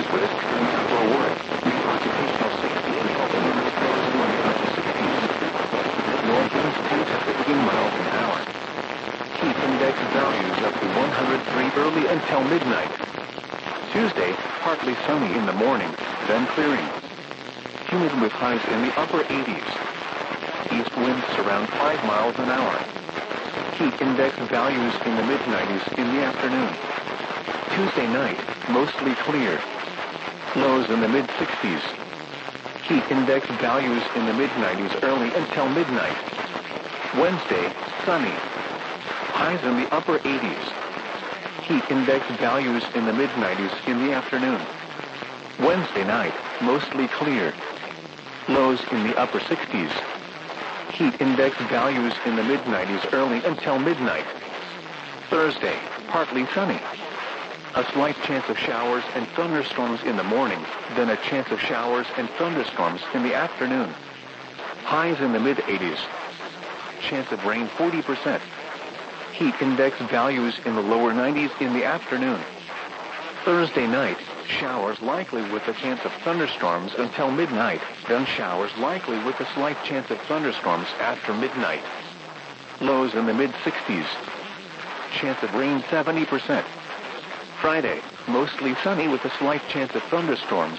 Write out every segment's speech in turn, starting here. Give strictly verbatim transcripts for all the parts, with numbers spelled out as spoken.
Southwest winds forward. The occupational safety and health limit flows in the upper sixties. North winds ten to fifteen miles an hour. Heat index values up to one hundred three early until midnight. Tuesday, partly sunny in the morning, then clearing. Humid with highs in the upper eighties. East winds around five miles an hour. Heat index values in the mid nineties in the afternoon. Tuesday night, mostly clear. Lows in the mid sixties. Heat index values in the mid nineties early until midnight. Wednesday, sunny. Highs in the upper eighties. Heat index values in the mid nineties in the afternoon. Wednesday night, mostly clear. Lows in the upper sixties. Heat index values in the mid nineties early until midnight. Thursday, partly sunny. A slight chance of showers and thunderstorms in the morning, then a chance of showers and thunderstorms in the afternoon. Highs in the mid eighties. Chance of rain forty percent. Heat index values in the lower nineties in the afternoon. Thursday night, showers likely with a chance of thunderstorms until midnight, then showers likely with a slight chance of thunderstorms after midnight. Lows in the mid sixties. Chance of rain seventy percent. Friday, mostly sunny with a slight chance of thunderstorms.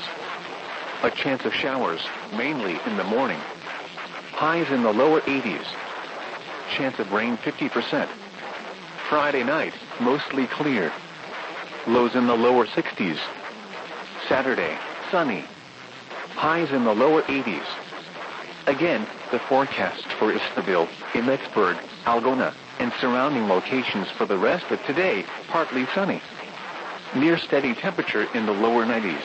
A chance of showers, mainly in the morning. Highs in the lower eighties. Chance of rain fifty percent. Friday night, mostly clear. Lows in the lower sixties. Saturday, sunny. Highs in the lower eighties. Again, the forecast for Istaville, Emmetsburg, Algona, and surrounding locations for the rest of today, partly sunny. Near steady temperature in the lower nineties.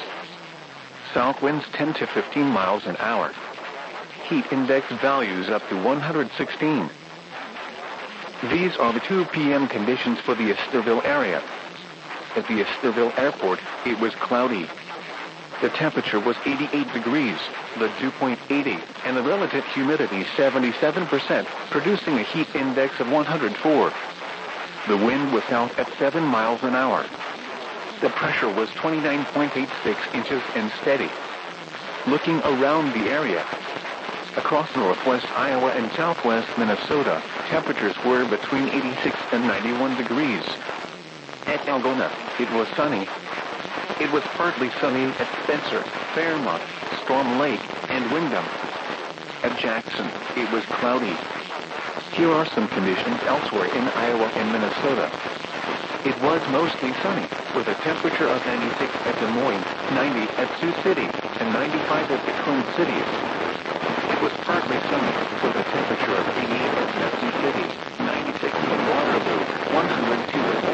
South winds ten to fifteen miles an hour. Heat index values up to one hundred sixteen. These are the two p m conditions for the Istaville area. At the Istaville airport, it was cloudy. The temperature was eighty-eight degrees, the dew point eighty, and the relative humidity seventy-seven percent, producing a heat index of one hundred four. The wind was south at seven miles an hour. The pressure was twenty-nine point eight six inches and steady. Looking around the area, across northwest Iowa and southwest Minnesota, temperatures were between eighty-six and ninety-one degrees. At Algona, it was sunny. It was partly sunny at Spencer, Fairmont, Storm Lake, and Windham. At Jackson, it was cloudy. Here are some conditions elsewhere in Iowa and Minnesota. It was mostly sunny, with a temperature of ninety-six at Des Moines, ninety at Sioux City, and ninety-five at the Twin Cities.